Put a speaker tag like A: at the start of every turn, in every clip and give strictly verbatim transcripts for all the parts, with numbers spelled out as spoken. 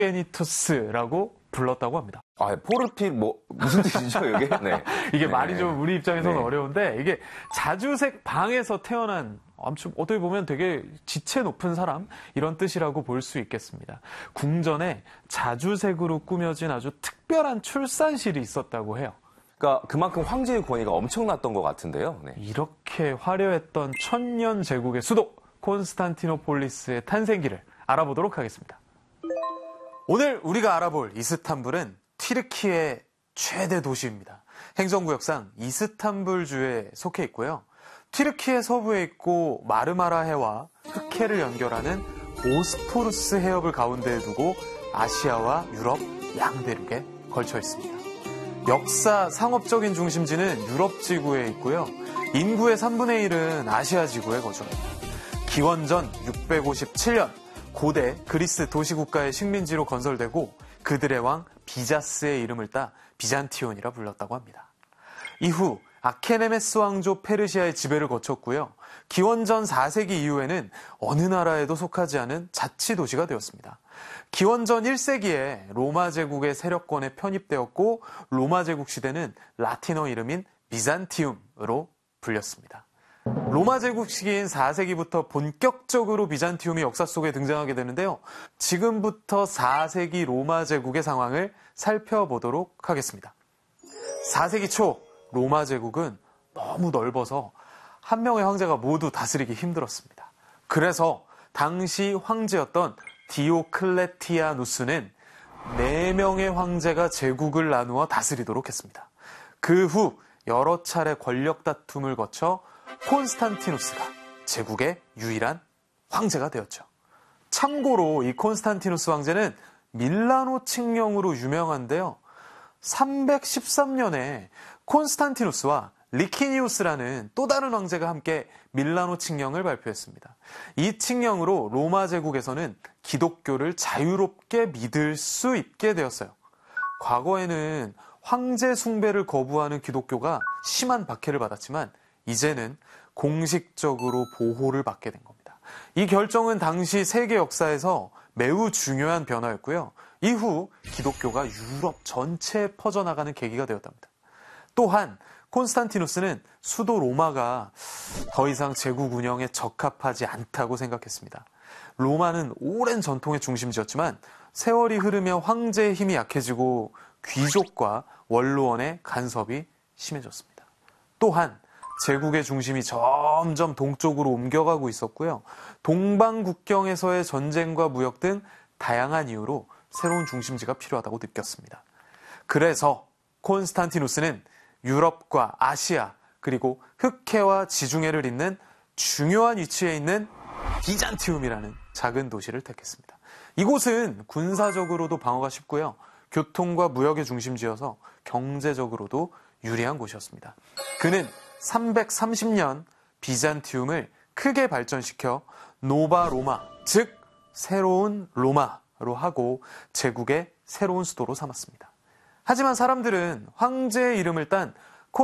A: 포르게니투스라고 불렀다고 합니다.
B: 아, 포르피 뭐 무슨 뜻이죠, 이게? 네.
A: 이게
B: 네.
A: 말이 좀 우리 입장에서는
B: 네.
A: 어려운데 이게 자주색 방에서 태어난 아무튼 어떻게 보면 되게 지체 높은 사람 이런 뜻이라고 볼 수 있겠습니다. 궁전에 자주색으로 꾸며진 아주 특별한 출산실이 있었다고 해요.
B: 그러니까 그만큼 황제의 권위가 엄청났던 것 같은데요. 네.
A: 이렇게 화려했던 천년 제국의 수도 콘스탄티노폴리스의 탄생기를 알아보도록 하겠습니다. 오늘 우리가 알아볼 이스탄불은 튀르키의 최대 도시입니다. 행정구역상 이스탄불주에 속해 있고요. 튀르키의 서부에 있고 마르마라 해와 흑해를 연결하는 보스포루스 해협을 가운데에 두고 아시아와 유럽 양대륙에 걸쳐 있습니다. 역사 상업적인 중심지는 유럽 지구에 있고요. 인구의 삼분의 일은 아시아 지구에 거주합니다. 기원전 육백오십칠 년 고대 그리스 도시국가의 식민지로 건설되고 그들의 왕 비자스의 이름을 따 비잔티온이라 불렀다고 합니다. 이후 아케네메스 왕조 페르시아의 지배를 거쳤고요. 기원전 사 세기 이후에는 어느 나라에도 속하지 않은 자치도시가 되었습니다. 기원전 일 세기에 로마 제국의 세력권에 편입되었고 로마 제국 시대는 라틴어 이름인 비잔티움으로 불렸습니다. 로마 제국 시기인 사 세기부터 본격적으로 비잔티움이 역사 속에 등장하게 되는데요. 지금부터 사 세기 로마 제국의 상황을 살펴보도록 하겠습니다. 사 세기 초 로마 제국은 너무 넓어서 한 명의 황제가 모두 다스리기 힘들었습니다. 그래서 당시 황제였던 디오클레티아누스는 네 명의 황제가 제국을 나누어 다스리도록 했습니다. 그 후 여러 차례 권력 다툼을 거쳐 콘스탄티누스가 제국의 유일한 황제가 되었죠. 참고로 이 콘스탄티누스 황제는 밀라노 칙령으로 유명한데요. 삼백십삼 년에 콘스탄티누스와 리키니우스라는 또 다른 황제가 함께 밀라노 칙령을 발표했습니다. 이 칙령으로 로마 제국에서는 기독교를 자유롭게 믿을 수 있게 되었어요. 과거에는 황제 숭배를 거부하는 기독교가 심한 박해를 받았지만 이제는 공식적으로 보호를 받게 된 겁니다. 이 결정은 당시 세계 역사에서 매우 중요한 변화였고요. 이후 기독교가 유럽 전체에 퍼져나가는 계기가 되었답니다. 또한 콘스탄티누스는 수도 로마가 더 이상 제국 운영에 적합하지 않다고 생각했습니다. 로마는 오랜 전통의 중심지였지만 세월이 흐르며 황제의 힘이 약해지고 귀족과 원로원의 간섭이 심해졌습니다. 또한 제국의 중심이 점점 동쪽으로 옮겨가고 있었고요. 동방 국경에서의 전쟁과 무역 등 다양한 이유로 새로운 중심지가 필요하다고 느꼈습니다. 그래서 콘스탄티누스는 유럽과 아시아 그리고 흑해와 지중해를 잇는 중요한 위치에 있는 비잔티움이라는 작은 도시를 택했습니다. 이곳은 군사적으로도 방어가 쉽고요. 교통과 무역의 중심지여서 경제적으로도 유리한 곳이었습니다. 그는 삼백삼십 년 비잔티움을 크게 발전시켜 노바 로마, 즉 새로운 로마로 하고 제국의 새로운 수도로 삼았습니다. 하지만 사람들은 황제의 이름을 딴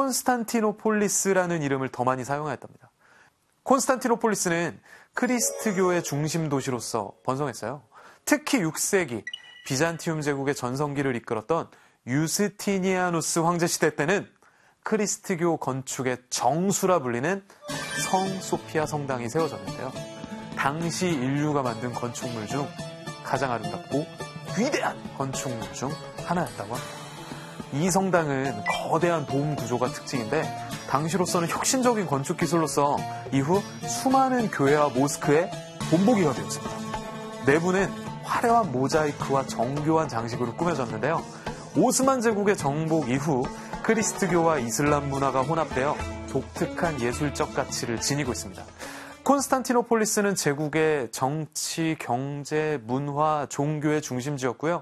A: 콘스탄티노폴리스라는 이름을 더 많이 사용하였답니다. 콘스탄티노폴리스는 크리스트교의 중심 도시로서 번성했어요. 특히 육 세기 비잔티움 제국의 전성기를 이끌었던 유스티니아누스 황제 시대 때는 크리스트교 건축의 정수라 불리는 성 소피아 성당이 세워졌는데요. 당시 인류가 만든 건축물 중 가장 아름답고 위대한 건축물 중 하나였다고 합니다. 이 성당은 거대한 돔 구조가 특징인데 당시로서는 혁신적인 건축 기술로서 이후 수많은 교회와 모스크의 본보기가 되었습니다. 내부는 화려한 모자이크와 정교한 장식으로 꾸며졌는데요. 오스만 제국의 정복 이후 크리스트교와 이슬람 문화가 혼합되어 독특한 예술적 가치를 지니고 있습니다. 콘스탄티노폴리스는 제국의 정치, 경제, 문화, 종교의 중심지였고요.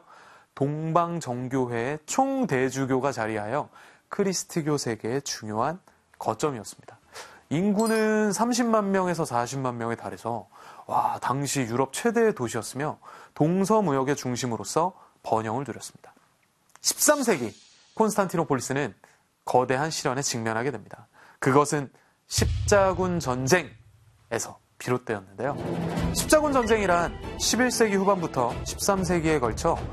A: 동방정교회의 총대주교가 자리하여 크리스트교 세계의 중요한 거점이었습니다. 인구는 삼십만 명에서 사십만 명에 달해서 와, 당시 유럽 최대의 도시였으며 동서무역의 중심으로서 번영을 누렸습니다. 십삼 세기 콘스탄티노폴리스는 거대한 시련에 직면하게 됩니다. 그것은 십자군 전쟁에서 비롯되었는데요. 십자군 전쟁이란 십일 세기 후반부터 십삼 세기에 걸쳐